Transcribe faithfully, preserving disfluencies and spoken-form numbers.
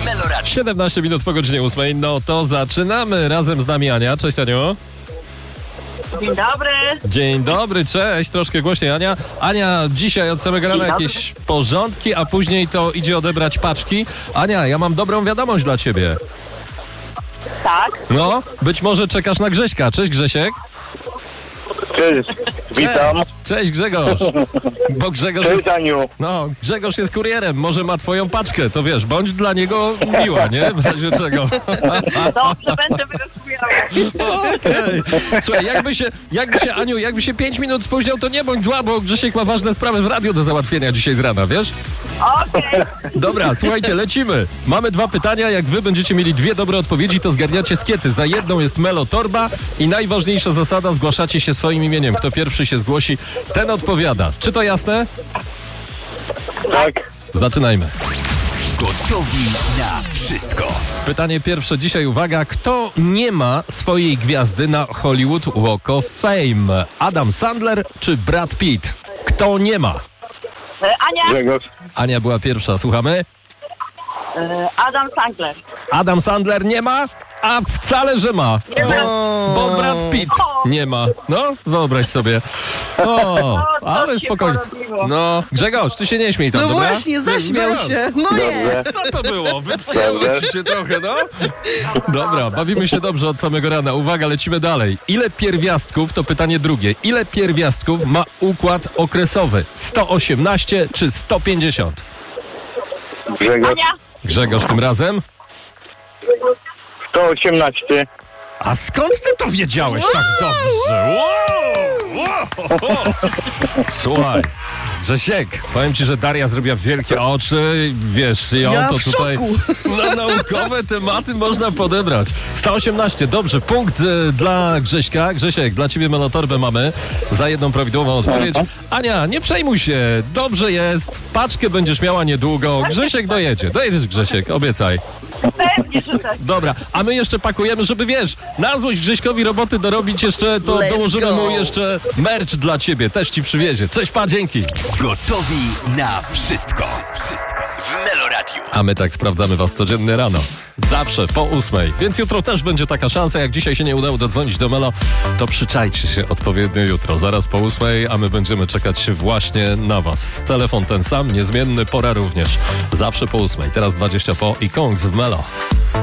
Meloradio. siedemnaście minut po godzinie ósmej. No to zaczynamy. Razem z nami Ania. Cześć, Aniu. Dzień dobry. Dzień dobry, cześć. Troszkę głośniej, Ania. Ania, dzisiaj od samego rana jakieś porządki, a później to idzie odebrać paczki. Ania, ja mam dobrą wiadomość dla ciebie. Tak. No, być może czekasz na Grześka. Cześć, Grzesiek. Cześć, witam. Cześć, cześć Grzegorz. Bo Grzegorz jest, Cześć, Aniu. no, Grzegorz jest kurierem, może ma twoją paczkę, to wiesz, bądź dla niego miła, nie? W razie czego. Dobrze, będę wyrozmawiała. Okej. Słuchaj, jakby się, jakby się, Aniu, jakby się pięć minut spóźniał, to nie bądź zła, bo Grzesiek ma ważne sprawy w radiu do załatwienia dzisiaj z rana, wiesz? Okej. Dobra, słuchajcie, lecimy. Mamy dwa pytania, jak wy będziecie mieli dwie dobre odpowiedzi, to zgarniacie skiety. Za jedną jest Melo Torba i najważniejsza zasada, zgłaszacie się swoim imieniem. Kto pierwszy się zgłosi, ten odpowiada. Czy to jasne? Tak. Zaczynajmy. Gotowi na wszystko. Pytanie pierwsze dzisiaj, uwaga. Kto nie ma swojej gwiazdy na Hollywood Walk of Fame? Adam Sandler czy Brad Pitt? Kto nie ma? E, Ania, Grzegorz. Ania była pierwsza, słuchamy. e, Adam Sandler. Adam Sandler nie ma? A wcale, że ma. Nie ma. Bo, bo Brad Pitt nie ma. No, wyobraź sobie. O, ale się spokojnie. porobiło. No, Grzegorz, ty się nie śmiej tam, No dobra? właśnie, zaśmiał Dobra. się. No nie. Dobrze. Co to było? Wypsało Dobrze. ci się trochę, no? Dobra, bawimy się dobrze od samego rana. Uwaga, lecimy dalej. Ile pierwiastków, to pytanie drugie, ile pierwiastków ma układ okresowy? sto osiemnaście czy sto pięćdziesiąt? Grzegorz. Ania, Grzegorz tym razem? sto osiemnaście. A skąd ty to wiedziałeś tak dobrze? Wow! Wow! Słuchaj, Grzesiek, powiem ci, że Daria zrobiła wielkie oczy, wiesz, i Ja on to w tutaj szoku. na naukowe tematy można podebrać. sto osiemnaście, dobrze, punkt y, dla Grześka. Grzesiek, dla ciebie Melotorbę mamy za jedną prawidłową odpowiedź. Ania, nie przejmuj się, dobrze jest, paczkę będziesz miała niedługo. Grzesiek dojedzie, dojedziesz Grzesiek, obiecaj. pewnie, że tak. Dobra, a my jeszcze pakujemy, żeby wiesz, na złość Grześkowi roboty dorobić jeszcze, to Let's dołożymy go. mu jeszcze merch dla ciebie, też ci przywiezie. Cześć, pa, dzięki. Gotowi na wszystko. Wszystko w Meloradiu. A my tak sprawdzamy was codziennie rano. Zawsze po ósmej. Więc jutro też będzie taka szansa. Jak dzisiaj się nie udało dodzwonić do Melo, to przyczajcie się odpowiednio jutro. Zaraz po ósmej, a my będziemy czekać właśnie na was. Telefon ten sam, niezmienny, pora również. Zawsze po ósmej. Teraz dwadzieścia po i Kongs w Melo.